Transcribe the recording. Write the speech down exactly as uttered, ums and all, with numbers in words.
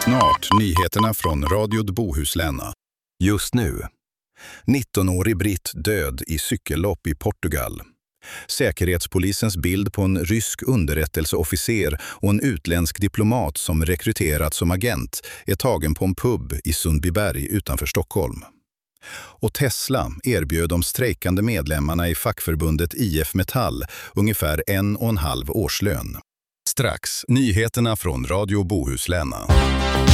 Snart nyheterna från Radio Bohuslän. Just nu. nittonårig britt död i cykellopp i Portugal. Säkerhetspolisens bild på en rysk underrättelseofficer och en utländsk diplomat som rekryterats som agent är tagen på en pub i Sundbyberg utanför Stockholm. Och Tesla erbjöd de strejkande medlemmarna i fackförbundet I F Metall ungefär en och en halv årslön. Strax nyheterna från Radio Bohuslän.